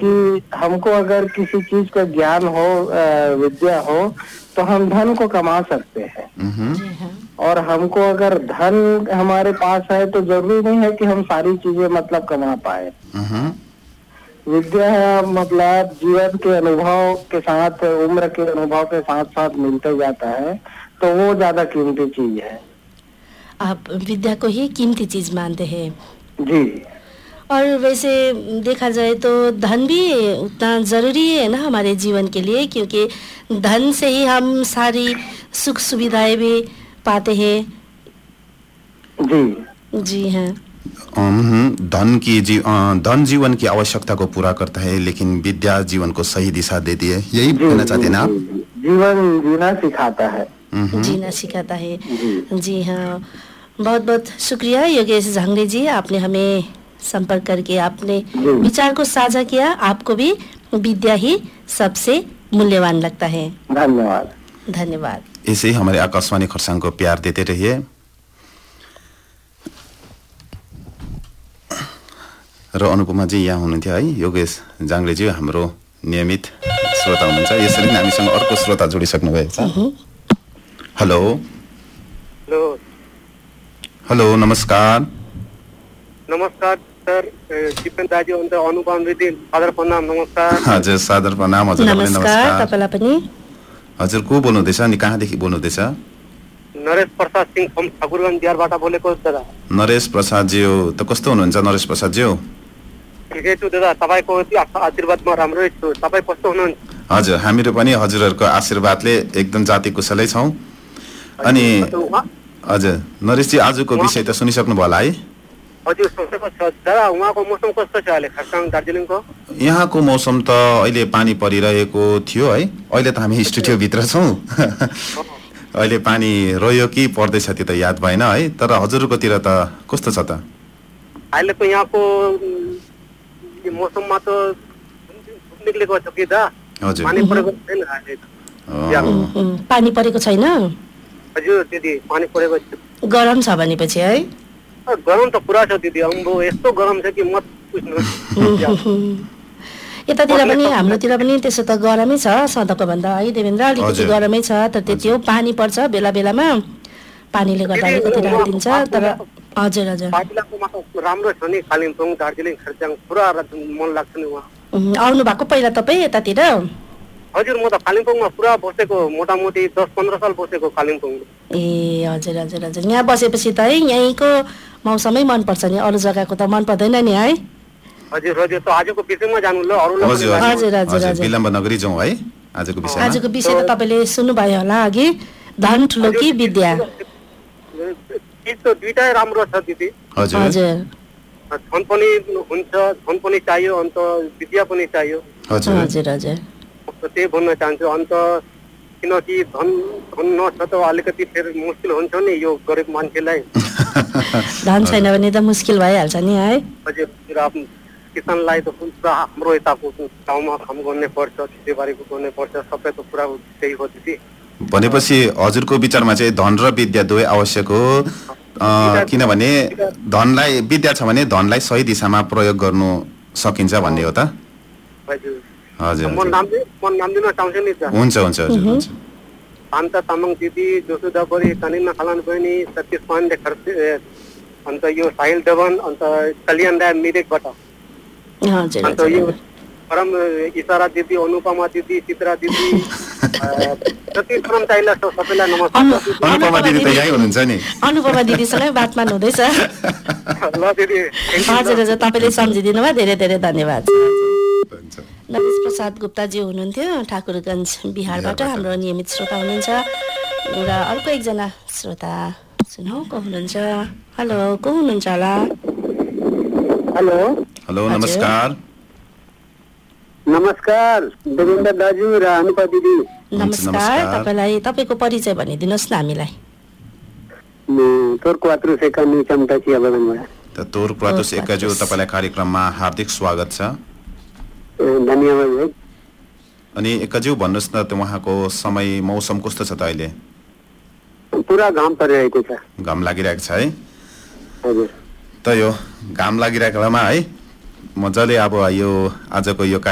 कि हमको अगर किसी चीज का ज्ञान हो, विद्या हो, तो हम धन को कमा सकते हैं। जी हाँ। और हमको अगर धन हमारे पास है तो जरूरी नहीं है कि हम सारी चीजें मतलब कमा पाए। विद्या है मतलब जीवन के अनुभव के साथ, उम्र के अनुभव के साथ साथ मिलते जाता है, तो वो ज्यादा कीमती चीज है। आप विद्या को ही कीमती चीज मानते हैं? जी। और वैसे देखा जाए तो धन भी उतना ज़रूरी है ना हमारे जीवन के लिए, क्योंकि धन से ही हम सारी सुख सुविधाएं भी पाते हैं। जी जी हाँ। धन जीवन की आवश्यकता को पूरा करता है, लेकिन विद्या जीवन को सही दिशा देती है, यही कहना चाहते हैं ना आप? जीवन जीना सिखाता है। जीना सिखाता है। जी हाँ, बहुत बहुत शुक्रिया योगेश झांगरे जी, आपने हमें संपर्क करके आपने विचार को साझा किया। आपको भी विद्या ही सबसे मूल्यवान लगता है। धन्यवाद। धन्यवाद। ऐसे ही हमारे आकाशवाणी खरसाङ को प्यार देते रहिए। र अनुपमा जी यहाँ हुनुहुन्थ्यो है। योगेश झांगरे जी हाम्रो नियमित श्रोता हुनुहुन्छ। यसरी नै हामीसँग अर्को श्रोता जोडिसक्नु भएको छ। हेलो हेलो हेलो, नमस्कार। नमस्कार सर, दिपेन दाजु अन्त अनुपम दिदी, सादर प्रणाम। नमस्कार। हजुर, सादर प्रणाम। हजुर नमस्कार, तपाईलाई पनि। हजुर, को बोल्नुहुँदैछ अनि कहाँदेखि बोल्नुहुँदैछ? नरेश प्रसाद सिंह फ्रम ठाकुरगञ्ज बिहारबाट बोलेको दादा। नरेश प्रसाद ज्यू, त कस्तो हुनुहुन्छ नरेश प्रसाद ज्यू? ठिकै छु दादा, तपाईको आशीर्वादमा राम्रै छु। तपाईँ कस्तो हुनुहुन्छ? हजुर, हामीहरू पनि हजुरहरूको आशीर्वादले एकदम जाति कुशलै छौँ। अनि हजुर नरेशजी, आजको विषय त सुनिसक्नु भयो होला है? हजुर, सोचेको छ दादा। उहाँको मौसम कस्तो छ अहिले खरसाङ दार्जिलिङको? यहाँको मौसम त अहिले पानी परिरहेको थियो है। अहिले त हामी स्टुडियोभित्र छौँ। अहिले पानी रह्यो कि पर्दैछ त्यो त याद भएन है। तर हजुरकोतिर त कस्तो छ त? अहिले त यहाँको मौसममा त निक्लेको छ कि दा? हजुर, पानी परेको छैन अहिले। पानी परेको छैन? हजुर दिदी, पानी परेको छ। गरम छ भनेपछि है? गरम त पुरा छ दिदी, अम्बो यस्तो गरम छ कि मत पुछ्नु। यतातिर पनि हाम्रोतिर पनि त्यसो त गरमै छ सधैँको भन्दा है देवेन्द्र, अलिकति गरमै छ। तर त्यति हो, पानी पर्छ बेला बेलामा, पानीले गर्दा अलिकति राहत दिन्छ। तर हजुर हजुर, राम्रो छ नि कालिम्पोङ, दार्जिलिङ, खरसाङ, पुरा मन लाग्छ नि उहाँ। आउनु भएको पहिला तपाईँ यतातिर? हजुर, म त कालिम्पोङमा पुरा बसेको, मोटामोटी 10-15 साल बसेको कालिम्पोङ। ए हजुर हजुर हजुर, यहाँ बसेपछि त है यहीँको मौसमै मनपर्छ नि, अरू जग्गाको त मन पर्दैन नि है? हजुर हजुर, त आजको विषयमा जानु ल। अरूलाई हजुर हजुर हजुर, विलम्ब नगरी जाउँ है आजको विषय। आजको विषय त तपाईँले सुन्नुभयो होला अघि, धन ठुलो कि विद्या? दुईटै राम्रो छ दिदी। हजुर हजुर, धन पनि हुन्छ, धन पनि चाहियो, अन्त विद्या पनि चाहियो। हजुर हजुर हजुर, त्यही भन्न चाहन्छु। अन्त किनकि धन नछ त अलिकति फेरि मुस्किल हुन्छ नि यो गरिब मान्छेलाई। धन छैन भने त मुस्किल भइहाल्छ नि है? हजुर, किसानलाई त पुरा हाम्रो यताको गाउँमा काम गर्नै पर्छ, खेतीबारीको गर्नै पर्छ, सबै त पुरा त्यही हो दिदी। भनेपछि हजुरको विचारमा चाहिँ धन र विद्या दुवै आवश्यक हो, किनभने धनलाई, विद्या छ भने धनलाई सही दिशामा प्रयोग गर्नु सकिन्छ भन्ने हो त? हजुर हजुर, म नाम दिन चाहन्छु नि त। हुन्छ हुन्छ हजुर, हुन्छ। शान्ता तामाङ दिदी, जोसुदा बरी, कनिना खलान बहिनी, सतीश पाण्डे खर्से, अन्त यो साहिल देवन, अन्त कल्याण राय मिरिकबाट, हजुर अन्त यो परम इसारा दिदी, अनुपमा दिदी, चित्रा दिदी, जति कर्मचारीलाई छ सबैलाई नमस्कार। अनुपमा दिदी त यही हुनुहुन्छ नि? अनुपमा दिदीसँगै बात मार्नु हुँदैछ? ल दिदी। हजुर हजुर, तपाईँले सम्झिदिनु भयो, धेरै धेरै धन्यवाद। नरेश प्रसाद गुप्ताजी हुनुहुन्थ्यो ठाकुरगञ्ज बिहारबाट, हाम्रो नियमित श्रोता हुनुहुन्छ। र अर्को एकजना श्रोता सुनौ को हुनुहुन्छ? हेलो, को हुनुहुन्छ होला? हेलो हेलो, नमस्कार। नमस्कार देवेन्द्र दाजु र अनुपा दिदी। नमस्कार, तपाईँलाई तपाईँको परिचय भनिदिनुहोस् न हामीलाई। तोरक्वात्रो सेकानी चम्टा चिया बगानबाट। त तोरक्वात्रो सेकाजु, तपाईँलाई कार्यक्रममा हार्दिक स्वागत छ। धन्यवाद। अनि एकज्यू भन्नुहोस् न, त उहाँको समय मौसम कस्तो छ त अहिले? पुरा घाम परिरहेको छ। घाम लागिरहेको छ है? हजुर। त यो घाम लागिरहेको बेलामा है मजाले अब यो आजको यो